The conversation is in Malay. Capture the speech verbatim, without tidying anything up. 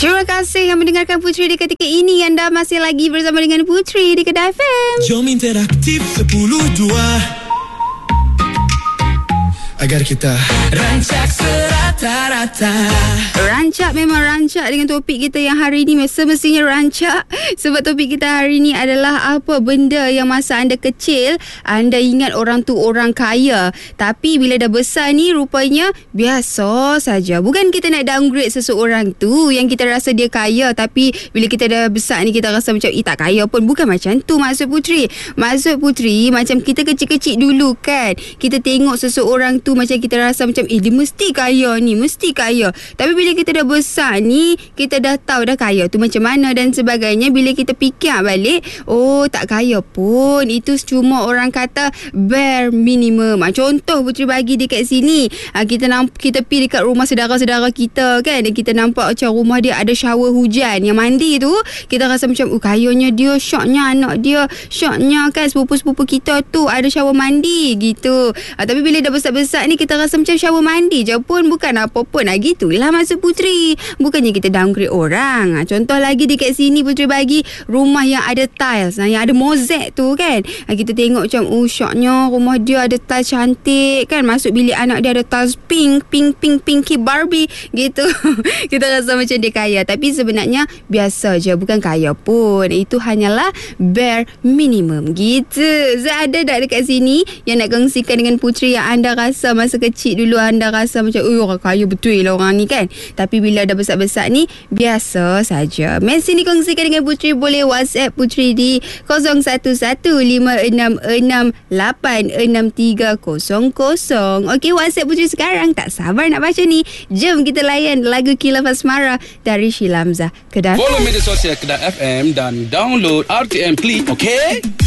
Terima kasih yang mendengarkan Puteri di ketika ini. Anda masih lagi bersama dengan Puteri di Kedah F M. Jom interaktif sepuluh dua agar kita rancak serata-rata. Rancak memang rancak dengan topik kita yang hari ini. Semestinya rancak. Sebab topik kita hari ini adalah apa benda yang masa anda kecil anda ingat orang tu orang kaya, tapi bila dah besar ni rupanya biasa saja. Bukan kita nak downgrade seseorang tu yang kita rasa dia kaya, tapi bila kita dah besar ni kita rasa macam eh tak kaya pun. Bukan macam tu maksud Puteri. Maksud Puteri macam kita kecil-kecil dulu kan, kita tengok seseorang tu macam kita rasa macam eh dia mesti kaya ni, mesti kaya. Tapi bila kita dah besar ni, kita dah tahu dah kaya tu macam mana dan sebagainya. Bila kita fikir balik, oh tak kaya pun, itu cuma orang kata bare minimum. Ha, contoh Puteri bagi dekat sini, ha, kita namp- kita pergi dekat rumah saudara-saudara kita kan, dan kita nampak macam rumah dia ada shower hujan yang mandi tu, kita rasa macam oh kayanya dia, syoknya anak dia, syoknya kan sepupu-sepupu kita tu ada shower mandi gitu. Ha, tapi bila dah besar-besar ni kita rasa macam shower mandi je pun bukan apa pun. Ha, gitulah maksud Puteri. Bukannya kita downgrade orang. Ha, contoh lagi dekat sini Puteri bagi rumah yang ada tiles, ha, yang ada mozaik tu kan. Ha, kita tengok macam oh syoknya rumah dia ada tiles cantik kan. Masuk bilik anak dia ada tiles pink, pink, pink, pinky Barbie gitu. Kita rasa macam dia kaya. Tapi sebenarnya biasa je, bukan kaya pun. Itu hanyalah bare minimum gitu. So, ada tak dekat sini yang nak kongsikan dengan Puteri yang anda rasa masa kecil dulu anda rasa macam oh orang kaya betul lah orang ni kan, tapi bila dah besar-besar ni biasa saja. Mesej ni kongsikan dengan Puteri, boleh WhatsApp Puteri di kosong satu satu lima enam enam lapan enam tiga kosong kosong. Okey, WhatsApp Puteri sekarang. Tak sabar nak baca ni. Jom kita layan lagu Khilaf Asmara dari Sheila Hamzah. Kedah. Follow media sosial Kedah F M dan download R T M Click, okey?